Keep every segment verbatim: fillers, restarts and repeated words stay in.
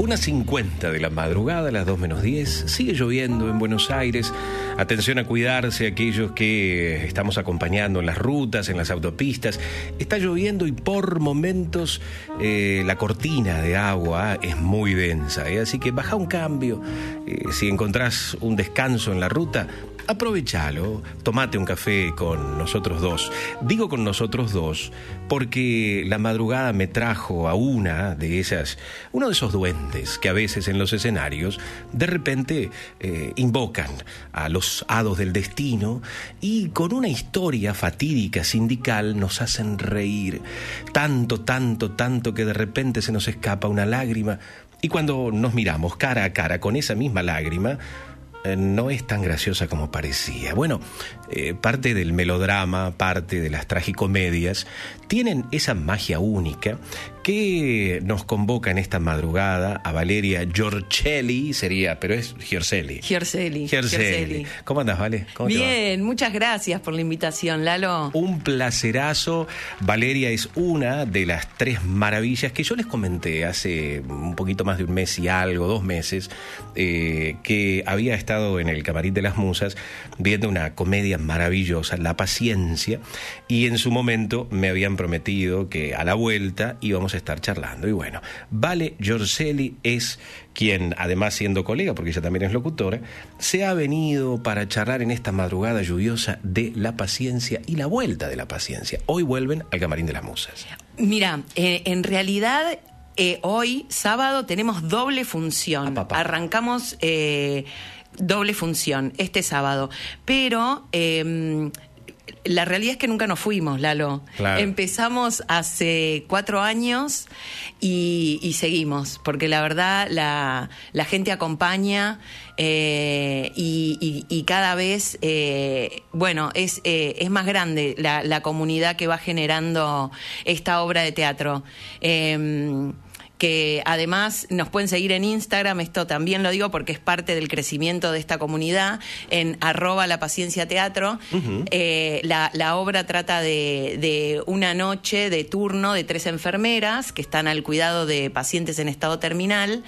una cincuenta de la madrugada, a las dos menos diez, sigue lloviendo en Buenos Aires. Atención a cuidarse aquellos que estamos acompañando en las rutas, en las autopistas. Está lloviendo y por momentos eh, la cortina de agua es muy densa, ¿eh? Así que baja un cambio. Eh, si encontrás un descanso en la ruta, aprovechalo, tomate un café con nosotros dos. Digo con nosotros dos porque la madrugada me trajo a una de esas, uno de esos duendes que a veces en los escenarios de repente eh, invocan a los hados del destino y con una historia fatídica sindical nos hacen reír. Tanto, tanto, tanto que de repente se nos escapa una lágrima y cuando nos miramos cara a cara con esa misma lágrima, no es tan graciosa como parecía. Bueno, eh, parte del melodrama, parte de las tragicomedias, tienen esa magia única que nos convoca en esta madrugada a Valeria Giorcelli, sería, pero es Giorcelli. Giorcelli. Giorcelli. ¿Cómo andas, Vale? ¿Cómo Bien, muchas gracias por la invitación, Lalo. Un placerazo. Valeria es una de las tres maravillas que yo les comenté hace un poquito más de un mes y algo, dos meses, eh, que había estado en el Camarín de las Musas viendo una comedia maravillosa, La Paciencia, y en su momento me habían prometido que a la vuelta íbamos a estar charlando. Y bueno, Vale Giorcelli es quien, además siendo colega, porque ella también es locutora, se ha venido para charlar en esta madrugada lluviosa de La Paciencia y la vuelta de La Paciencia. Hoy vuelven al Camarín de las Musas. Mira, eh, en realidad eh, hoy, sábado, tenemos doble función. Ah, papá. Arrancamos eh, doble función este sábado, pero... Eh, La realidad es que nunca nos fuimos, Lalo. Claro. Empezamos hace cuatro años y, y seguimos, porque la verdad la, la gente acompaña eh, y, y, y cada vez, eh, bueno, es, eh, es más grande la, la comunidad que va generando esta obra de teatro. Eh, que además nos pueden seguir en Instagram, esto también lo digo porque es parte del crecimiento de esta comunidad, en arroba La Paciencia Teatro. Uh-huh. Eh, la, la obra trata de, de una noche de turno de tres enfermeras que están al cuidado de pacientes en estado terminal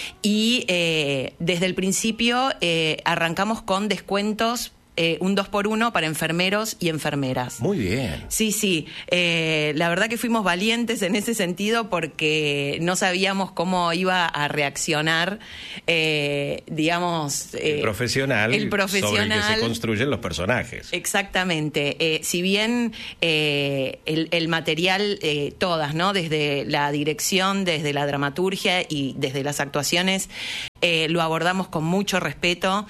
y eh, desde el principio eh, arrancamos con descuentos Eh, un dos por uno para enfermeros y enfermeras. Muy bien. Sí, sí. Eh, la verdad que fuimos valientes en ese sentido porque no sabíamos cómo iba a reaccionar, eh, digamos... Eh, el profesional, el profesional sobre el que se construyen los personajes. Exactamente. Eh, si bien eh, el, el material, eh, todas, ¿no? Desde la dirección, desde la dramaturgia y desde las actuaciones, Eh, lo abordamos con mucho respeto.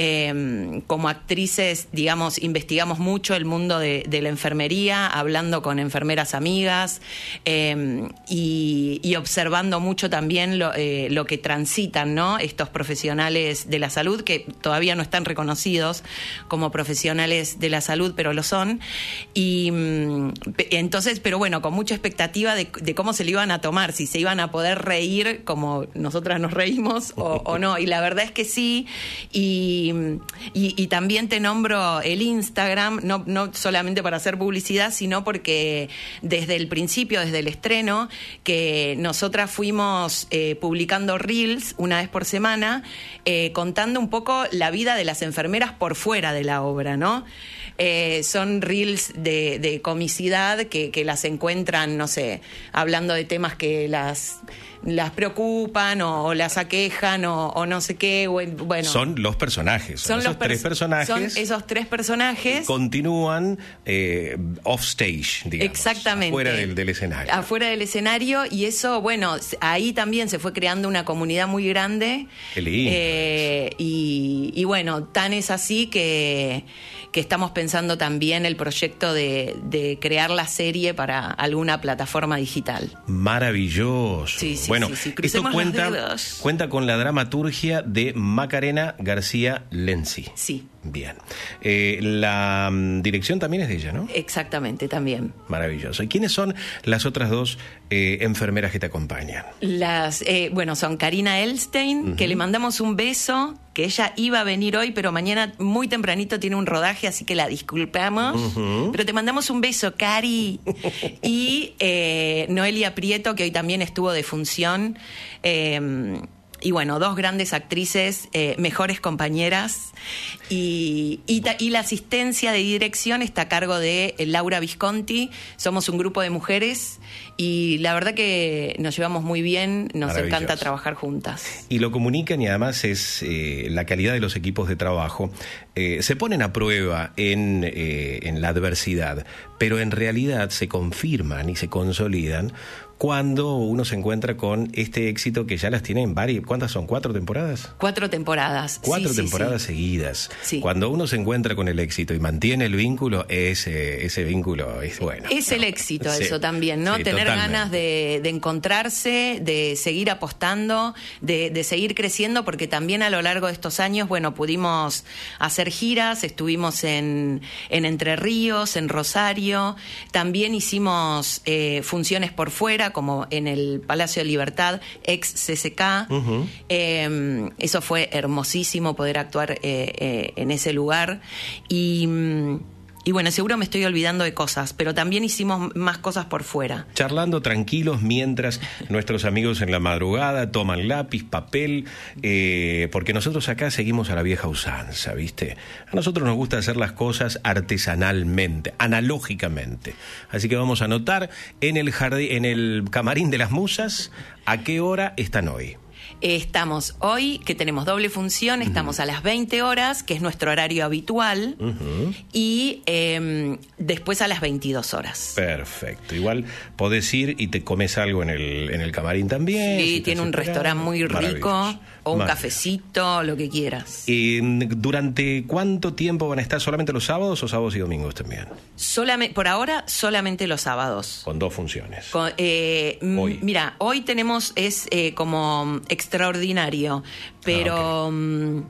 Eh, como actrices, digamos, investigamos mucho el mundo de, de la enfermería, hablando con enfermeras amigas eh, y, y observando mucho también lo, eh, lo que transitan, ¿no? Estos profesionales de la salud que todavía no están reconocidos como profesionales de la salud, pero lo son. Y entonces, pero bueno, con mucha expectativa de, de cómo se lo iban a tomar, si se iban a poder reír como nosotras nos reímos o o no, y la verdad es que sí, y, y, y también te nombro el Instagram, no, no solamente para hacer publicidad, sino porque desde el principio, desde el estreno, que nosotras fuimos eh, publicando reels una vez por semana, eh, contando un poco la vida de las enfermeras por fuera de la obra, ¿no? Eh, son reels de, de comicidad que, que las encuentran, no sé, hablando de temas que las... las preocupan o, o las aquejan o, o no sé qué, o, bueno. Son los personajes, son, son esos los tres personajes. Son esos tres personajes. Continúan eh, off stage, digamos. Exactamente. Afuera del, del escenario. Afuera del escenario, y eso, bueno, ahí también se fue creando una comunidad muy grande. Qué lindo. Eh, y, y bueno, tan es así que, que estamos pensando también el proyecto de, de crear la serie para alguna plataforma digital. Maravilloso. Sí, sí. Bueno, sí, sí. esto cuenta, cuenta con la dramaturgia de Macarena García Lenzi. Sí. Bien. Eh, la um, dirección también es de ella, ¿no? Exactamente, también. Maravilloso. ¿Y quiénes son las otras dos eh, enfermeras que te acompañan? Las, eh, bueno, son Karina Elstein, uh-huh. que le mandamos un beso, que ella iba a venir hoy, pero mañana muy tempranito tiene un rodaje, así que la disculpamos. Uh-huh. Pero te mandamos un beso, Cari. Y eh, Noelia Prieto, que hoy también estuvo de función. Eh, y bueno, dos grandes actrices, eh, mejores compañeras, y, y, y la asistencia de dirección está a cargo de Laura Visconti. Somos un grupo de mujeres y la verdad que nos llevamos muy bien, nos encanta trabajar juntas. Y lo comunican, y además es eh, la calidad de los equipos de trabajo. Eh, se ponen a prueba en, eh, en la adversidad, pero en realidad se confirman y se consolidan cuando uno se encuentra con este éxito que ya las tiene en varias... ¿Cuántas son? ¿Cuatro temporadas? Cuatro temporadas. Cuatro sí, temporadas sí, sí. seguidas. Sí. Cuando uno se encuentra con el éxito y mantiene el vínculo, ese, ese vínculo es bueno. Es ¿no? el éxito Sí. eso también, ¿no? Sí, Tener totalmente. ganas de, de encontrarse, de seguir apostando, de, de seguir creciendo, porque también a lo largo de estos años, bueno, pudimos hacer giras, estuvimos en, en Entre Ríos, en Rosario, también hicimos eh, funciones por fuera, como en el Palacio de Libertad, ex C C K. Uh-huh. Eh, eso fue hermosísimo poder actuar eh, eh, en ese lugar. Y... Y bueno, seguro me estoy olvidando de cosas, pero también hicimos más cosas por fuera. Charlando tranquilos mientras nuestros amigos en la madrugada toman lápiz, papel, eh, porque nosotros acá seguimos a la vieja usanza, ¿viste? A nosotros nos gusta hacer las cosas artesanalmente, analógicamente. Así que vamos a anotar en el jardín, en el camarín de las musas, a qué hora están hoy. Estamos hoy, que tenemos doble función, estamos uh-huh. a las veinte horas, que es nuestro horario habitual, uh-huh. y eh, después a las veintidós horas. Perfecto. Igual podés ir y te comes algo en el, en el camarín también. Sí, si tiene un restaurante muy rico, o un cafecito, lo que quieras. Eh, ¿Durante cuánto tiempo van a estar? ¿Solamente los sábados o sábados y domingos también? Solamente, por ahora, solamente los sábados. Con dos funciones. Con, eh, hoy. Mira, hoy tenemos, es eh, como extraordinario, pero... Ah, okay.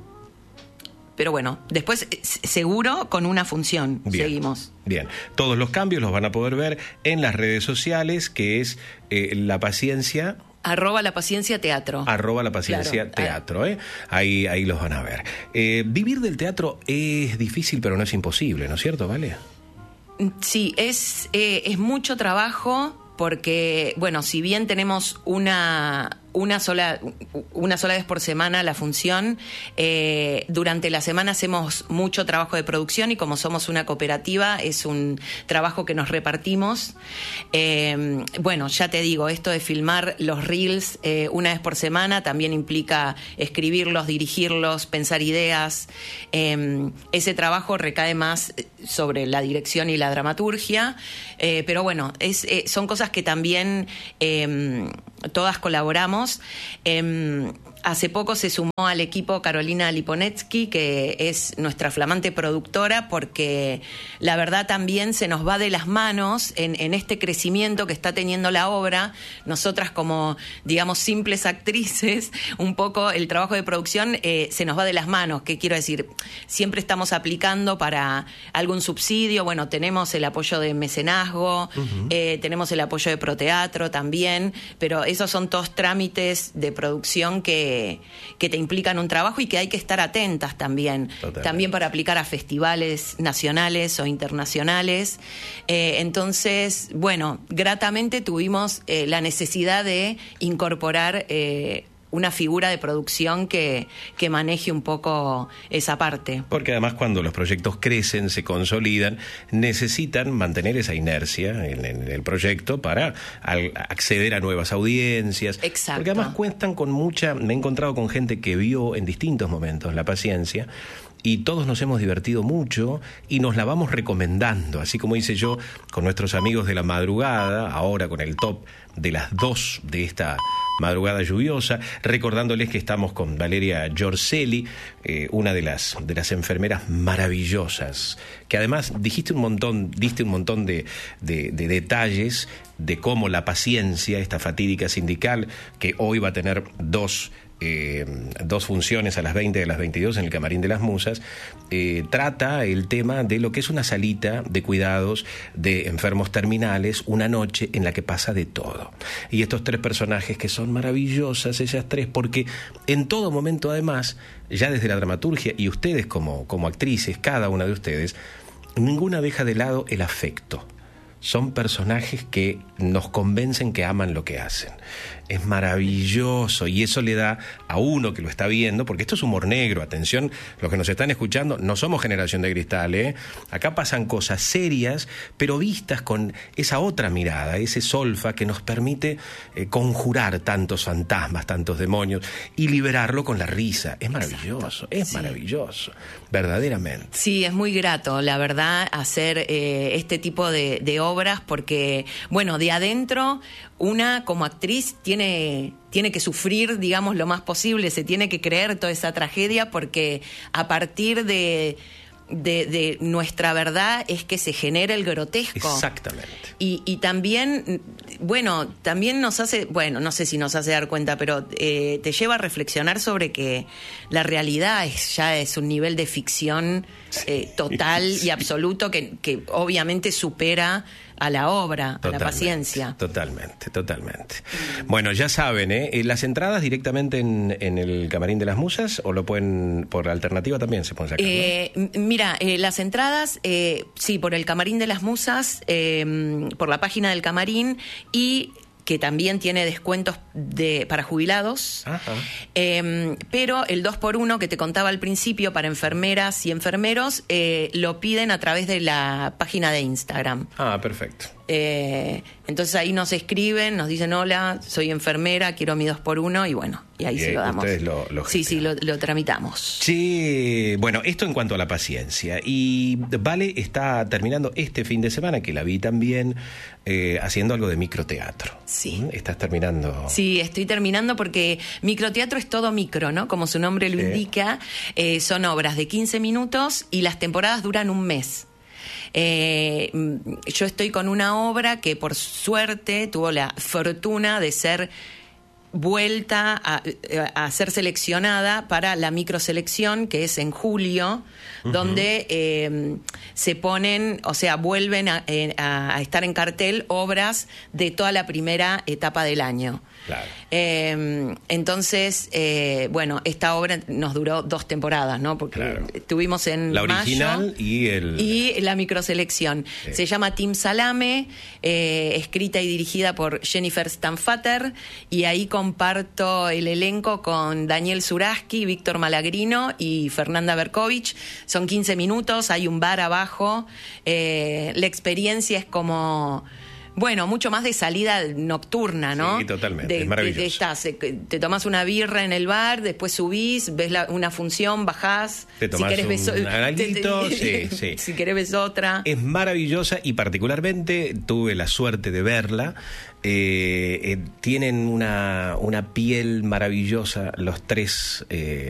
Pero bueno, después seguro con una función. Bien, seguimos. Bien, todos los cambios los van a poder ver en las redes sociales, que es eh, La Paciencia... Arroba La Paciencia Teatro. Arroba La Paciencia claro. Teatro, ¿eh? Ahí, ahí los van a ver. Eh, vivir del teatro es difícil, pero no es imposible, ¿no es cierto, Vale? Sí, es, eh, es mucho trabajo, porque, bueno, si bien tenemos una... Una sola, una sola vez por semana la función. Eh, durante la semana hacemos mucho trabajo de producción y como somos una cooperativa es un trabajo que nos repartimos. Eh, bueno, ya te digo, esto de filmar los reels eh, una vez por semana también implica escribirlos, dirigirlos, pensar ideas. Eh, ese trabajo recae más sobre la dirección y la dramaturgia, eh, pero bueno, es, eh, son cosas que también eh, todas colaboramos. Eh, hace poco se sumó al equipo Carolina Liponetsky, que es nuestra flamante productora, porque la verdad también se nos va de las manos en, en este crecimiento que está teniendo la obra. Nosotras como, digamos, simples actrices, un poco el trabajo de producción eh, se nos va de las manos. ¿Qué quiero decir? Siempre estamos aplicando para algún subsidio. Bueno, tenemos el apoyo de mecenazgo, uh-huh. eh, tenemos el apoyo de Proteatro también, pero esos son todos trámites de producción que que te implican un trabajo y que hay que estar atentas también. Totalmente. También para aplicar a festivales nacionales o internacionales. Eh, entonces, bueno, gratamente tuvimos eh, la necesidad de incorporar eh, una figura de producción que, que maneje un poco esa parte. Porque además cuando los proyectos crecen, se consolidan, necesitan mantener esa inercia en, en el proyecto para al, acceder a nuevas audiencias. Exacto. Porque además cuentan con mucha... Me he encontrado con gente que vio en distintos momentos La Paciencia y todos nos hemos divertido mucho y nos la vamos recomendando, así como hice yo con nuestros amigos de la madrugada, ahora con el top de las dos de esta madrugada lluviosa, recordándoles que estamos con Valeria Giorcelli, eh, una de las de las enfermeras maravillosas, que además dijiste un montón, diste un montón de, de, de detalles de cómo La Paciencia, esta fatídica sindical, que hoy va a tener dos Eh, dos funciones a las veinte y a las veintidós en el Camarín de las Musas, eh, trata el tema de lo que es una salita de cuidados de enfermos terminales, una noche en la que pasa de todo. Y estos tres personajes que son maravillosas, ellas tres, porque en todo momento además, ya desde la dramaturgia, y ustedes como, como actrices, cada una de ustedes, ninguna deja de lado el afecto. son personajes que nos convencen que aman lo que hacen. Es maravilloso y eso le da a uno que lo está viendo, porque esto es humor negro, atención, los que nos están escuchando, no somos Generación de Cristal, ¿eh? Acá pasan cosas serias, pero vistas con esa otra mirada, ese solfa que nos permite eh, conjurar tantos fantasmas, tantos demonios y liberarlo con la risa. Es maravilloso, Exacto. es sí. maravilloso, verdaderamente. Sí, es muy grato, la verdad, hacer eh, este tipo de, de obras porque, bueno, de adentro una como actriz tiene, tiene que sufrir, digamos, lo más posible, se tiene que creer toda esa tragedia porque a partir de, de, de nuestra verdad es que se genera el grotesco. Exactamente. Y, y también, bueno, también nos hace, bueno, no sé si nos hace dar cuenta, pero eh, te lleva a reflexionar sobre que la realidad es, ya es un nivel de ficción eh, total sí. y absoluto que, que obviamente supera a la obra, totalmente, a la paciencia. Totalmente, totalmente. Bueno, ya saben, ¿eh? ¿Las entradas directamente en, en el Camarín de las Musas o lo pueden, por alternativa también se pueden sacar? Eh, ¿no? Mira, eh, las entradas, eh, sí, por el Camarín de las Musas, eh, por la página del Camarín y que también tiene descuentos de, para jubilados, eh, pero el dos por uno que te contaba al principio para enfermeras y enfermeros eh, lo piden a través de la página de Instagram. Ah, perfecto. Eh, entonces ahí nos escriben, nos dicen hola, soy enfermera, quiero mi dos por uno y bueno, y ahí y se lo damos. Ustedes lo, lo sí, sí, lo, lo tramitamos. Sí, bueno, esto en cuanto a la paciencia. Y Vale está terminando este fin de semana, que la vi también, eh, haciendo algo de microteatro. Sí. ¿Estás terminando? Sí, estoy terminando porque microteatro es todo micro, ¿no? Como su nombre lo sí. indica, eh, son obras de quince minutos y las temporadas duran un mes. Eh, yo estoy con una obra que por suerte tuvo la fortuna de ser vuelta a, a ser seleccionada para la microselección que es en julio, uh-huh. donde eh, se ponen, o sea, vuelven a, a, a estar en cartel obras de toda la primera etapa del año. Claro. Eh, entonces, eh, bueno, esta obra nos duró dos temporadas, ¿no? Porque claro. tuvimos en la original mayo y el y la microselección. Sí. Se llama Team Salame, eh, escrita y dirigida por Jennifer Stanfater, y ahí comparto el elenco con Daniel Zuraski, Víctor Malagrino y Fernanda Berkovich. Son quince minutos, hay un bar abajo. Eh, la experiencia es como... Bueno, mucho más de salida nocturna, ¿no? Sí, totalmente, de, es maravilloso. De, de estás, te tomás una birra en el bar, después subís, ves la, una función, bajás. Te tomás si querés un analito, sí, sí. Si querés ves otra. Es maravillosa y particularmente tuve la suerte de verla. Eh, eh, tienen una, una piel maravillosa los tres eh,